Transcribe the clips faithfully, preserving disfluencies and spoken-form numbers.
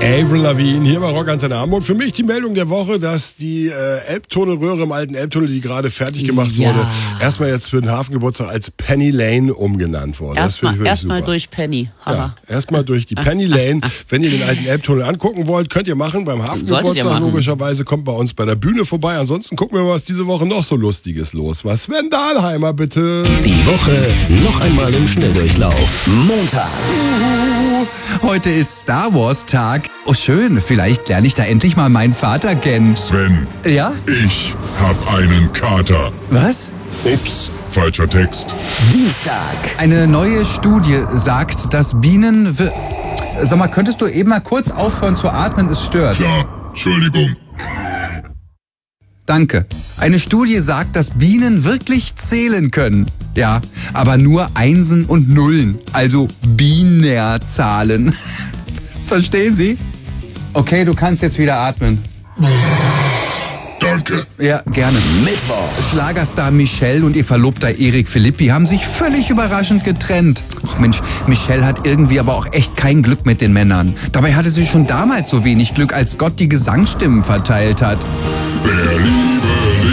Avril Lavigne hier bei Rock Antenne Hamburg. Für mich die Meldung der Woche, dass die äh, Elbtunnelröhre im alten Elbtunnel, die gerade fertig gemacht Ja. wurde, erstmal jetzt für den Hafengeburtstag als Penny Lane umgenannt wurde. Erstmal erst durch Penny. Ja, erstmal durch die Penny Lane. Wenn ihr den alten Elbtunnel angucken wollt, könnt ihr machen. Beim Hafengeburtstag logischerweise kommt bei uns bei der Bühne vorbei. Ansonsten gucken wir mal, was diese Woche noch so Lustiges los war. Sven Dahlheimer, bitte. Die Woche noch einmal im Schnelldurchlauf. Montag. Heute ist Star Wars Tag. Oh schön, vielleicht lerne ich da endlich mal meinen Vater kennen. Sven, Ja? ich hab einen Kater. Was? Ups, falscher Text. Dienstag. Eine neue Studie sagt, dass Bienen... wir- Sag mal, könntest du eben mal kurz aufhören zu atmen? Es stört. Klar, Entschuldigung. Danke. Eine Studie sagt, dass Bienen wirklich zählen können. Ja, aber nur Einsen und Nullen, also Binärzahlen. Verstehen Sie? Okay, du kannst jetzt wieder atmen. Danke. Ja, gerne. Mittwoch. Schlagerstar Michelle und ihr Verlobter Erik Philippi haben sich völlig überraschend getrennt. Ach Mensch, Michelle hat irgendwie aber auch echt kein Glück mit den Männern. Dabei hatte sie schon damals so wenig Glück, als Gott die Gesangsstimmen verteilt hat. Wer Liebe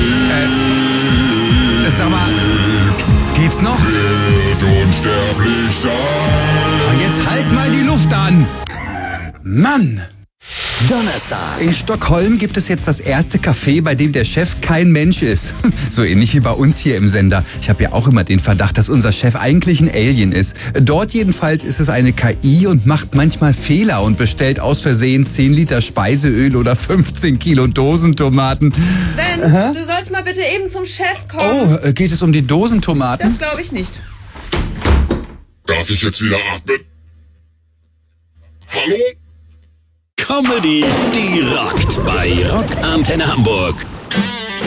Äh, sag mal, geht's noch? wird unsterblich sein. Oh, jetzt halt mal die Luft an! Mann! Donnerstag. In Stockholm gibt es jetzt das erste Café, bei dem der Chef kein Mensch ist. So ähnlich wie bei uns hier im Sender. Ich habe ja auch immer den Verdacht, dass unser Chef eigentlich ein Alien ist. Dort jedenfalls ist es eine K I und macht manchmal Fehler und bestellt aus Versehen zehn Liter Speiseöl oder fünfzehn Kilo Dosentomaten. Sven, Aha. du sollst mal bitte eben zum Chef kommen. Oh, äh, geht es um die Dosentomaten? Das glaube ich nicht. Darf ich jetzt wieder atmen? Hallo? Comedy, die rockt bei Rock Antenne Hamburg.